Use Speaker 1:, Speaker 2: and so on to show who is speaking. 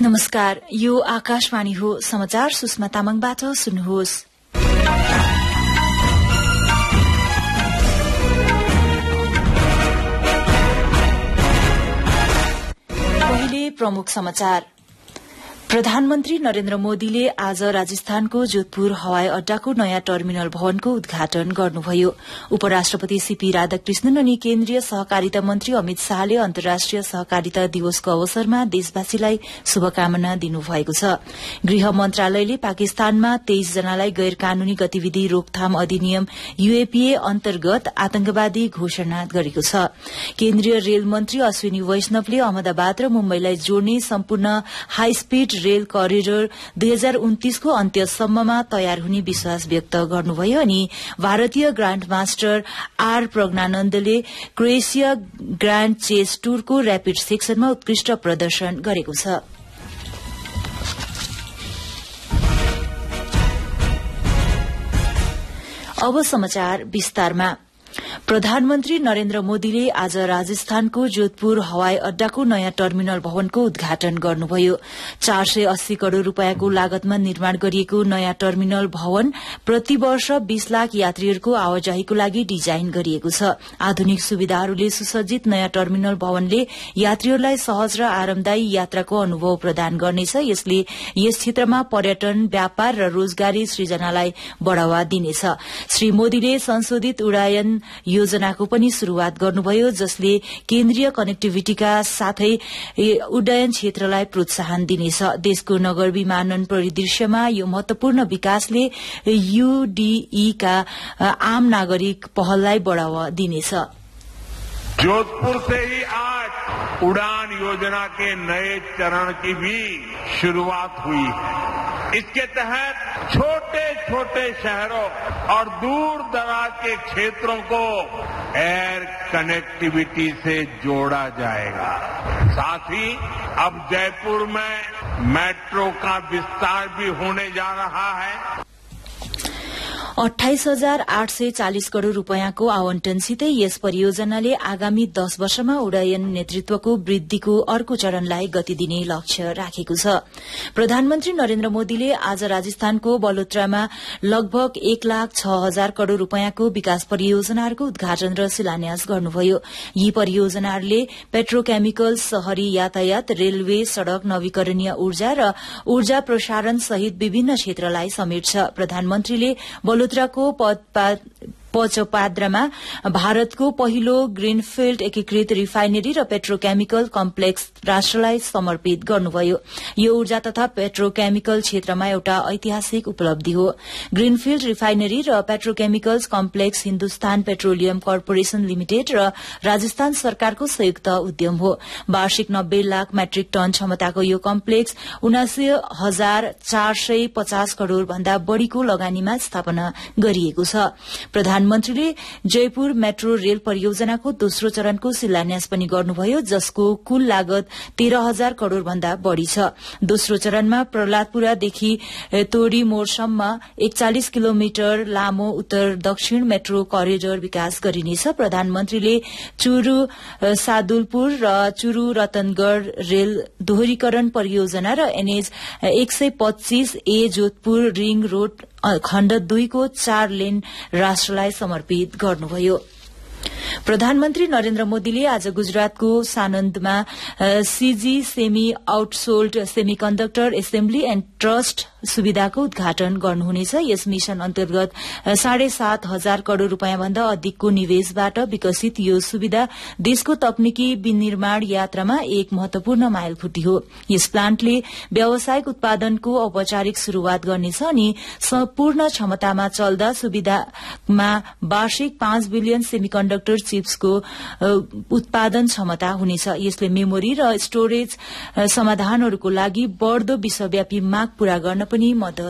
Speaker 1: नमस्कार, यो आकाशवाणी हो। समाचार सुषमा तामाङबाट सुन्नुहोस्। पहिले प्रमुख समाचार। प्रधानमन्त्री नरेन्द्र मोदीले आज राजस्थानको जोधपुर हवाई अड्डाको नयाँ टर्मिनल भवनको उद्घाटन गर्नुभयो। उपराष्ट्रपति सीपी राधाकृष्णन अनि केन्द्रीय सहकारिता मन्त्री अमित शाहले अन्तर्राष्ट्रिय सहकारिता दिवसको अवसरमा देशवासीलाई शुभकामना दिनुभएको छ। गृह मन्त्रालयले पाकिस्तानमा 23 जनालाई गैर कानूनी गतिविधि रोकथाम अधिनियम यूएपीए अन्तर्गत आतंकवादी घोषणा गरेको छ। केन्द्रीय रेल मन्त्री अश्विनी वैष्णवले अहमदाबाद र मुम्बईलाई जोड्ने सम्पूर्ण हाई स्पीड रेल करिडोर 2029 को अन्त्यसम्ममा तयार हुने विश्वास व्यक्त गर्नुभयो अनि भारतीय grand master are प्रज्ञानन्दले Croatia grand chess टूरको rapid सेक्सनमा उत्कृष्ट प्रदर्शन गरेको छ। अब समाचार विस्तारमा। प्रधानमन्त्री नरेन्द्र मोदीले आज राजस्थानको जोधपुर हवाई अड्डाको नयाँ टर्मिनल भवनको उद्घाटन गर्नुभयो। 480 करोड़ रूपियाँको लागतमा निर्माण गरिएको नयाँ टर्मिनल भवन प्रति वर्ष 20 लाख यात्रीहरूको आवाजाहीको लागि डिजाइन गरिएको छ। आधुनिक सुविधाहरूले सुसज्जित नयाँ टर्मिनल भवनले यात्रीहरूलाई सहज र आरामदायी यात्राको अनुभव प्रदान गर्नेछ। यसले यस क्षेत्रमा पर्यटन, व्यापार र रोजगारी सृजनालाई बढ़ावा दिनेछ। श्री मोदीले संशोधित उडायन योजनाको पनि शुरूआत गर्नुभयो, जसले केन्द्रीय कनेक्टिभिटीका साथै उड्डयन क्षेत्रलाई प्रोत्साहन दिनेछ। देशको नगर विमानन परिदृश्यमा यो महत्वपूर्ण विकासले यूडीई का आम नागरिक पहललाई बढ़ावा दिनेछ।
Speaker 2: जोधपुर से ही आज उड़ान योजना के नए चरण की भी शुरुआत हुई है। इसके तहत छोटे छोटे शहरों और दूर दराज के क्षेत्रों को एयर कनेक्टिविटी से जोड़ा जाएगा। साथ ही अब जयपुर में मेट्रो का विस्तार भी होने जा रहा है। 28,840 करोड़ रूपियाँको आवंटनसितै यस परियोजनाले आगामी 10 वर्षमा उड्डयन नेतृत्वको वृद्धिको अर्को चरणलाई गति दिने लक्ष्य राखेको छ। प्रधानमन्त्री नरेन्द्र मोदीले आज राजस्थानको बलोत्रामा लगभग 1,06,000 करोड़ रूपियाँको विकास परियोजनाहरूको उद्घाटन र शिलान्यास गर्नुभयो। यी परियोजनाहरूले पेट्रोकेमिकल, शहरी यातायात, रेलवे, सड़क, नवीकरणीय ऊर्जा र ऊर्जा प्रसारण सहित विभिन्न क्षेत्रलाई समेट्छ। प्रधानमन्त्रीले बलोत्राको पचपाद्रामा भारतको पहिलो ग्रीनफील्ड एकीकृत रिफाइनरी र पेट्रोकेमिकल कम्प्लेक्स राष्ट्रलाई समर्पित गर्नुभयो। यो ऊर्जा तथा पेट्रोकेमिकल क्षेत्रमा एउटा ऐतिहासिक उपलब्धि हो। ग्रीनफील्ड रिफाइनरी र petrochemicals complex Hindustan petroleum corporation limited र राजस्थान सरकारको संयुक्त उद्यम हो। वार्षिक 90 लाख मेट्रिक टन क्षमताको यो कम्प्लेक्स 79,450 करोड़ भन्दा बढ़ीको लगानीमा स्थापना गरिएको छ। प्रधानमन्त्रीले जयपुर मेट्रो रेल परियोजनाको दोस्रो चरणको शिलान्यास पनि गर्नुभयो, जसको कुल लागत 13,000 करोड़ भन्दा बढ़ी छ। दोस्रो चरणमा प्रहलादपुरादेखि तोडी मोड़सम्म 41 किलोमिटर लामो उत्तर दक्षिण मेट्रो करिडोर विकास गरिनेछ। प्रधानमन्त्रीले चुरू सादुलपुर र चुरू रतनगढ़ रेल दोहोरीकरण परियोजना र एनएच 125 ए जोधपुर रिङ रोड खण्ड 2 को 4 लेन राष्ट्रलाई समर्पित गर्नुभयो। प्रधानमन्त्री नरेन्द्र मोदीले आज गुजरातको सानन्दमा CG semi आउटसोल्ड सेमिकन्डक्टर assembly and trust सुविधाको उद्घाटन गर्नुहुनेछ। यस मिशन अन्तर्गत 7,500 करोड़ रूपियाँ भन्दा अधिकको निवेशबाट विकसित यो सुविधा देशको तकनिकी विनिर्माण यात्रामा एक महत्वपूर्ण माइलखुट्टी हो। यस प्लान्टले व्यावसायिक उत्पादनको औपचारिक शुरूआत गर्नेछ अनि सम्पूर्ण क्षमतामा चल्दा सुविधामा वार्षिक 5 बिलियन सेमिकन्डक्टर चिप्सको उत्पादन क्षमता हुनेछ। यसले मेमोरी र स्टोरेज समाधानहरूको लागि बढ़दो विश्वव्यापी माग पूरा गर्न पनि मद्दत